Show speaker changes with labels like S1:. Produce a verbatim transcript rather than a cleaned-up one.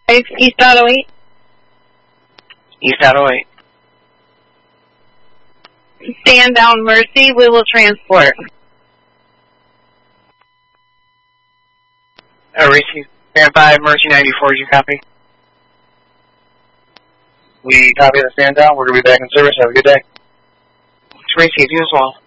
S1: East Auto eight.
S2: East Auto eight.
S1: Stand down Mercy, we will transport.
S2: Uh, Receive. Stand by, Mercy ninety-four, did you copy?
S3: We copy the stand down. We're going to be back in service. Have a good day.
S2: Receive, you as well.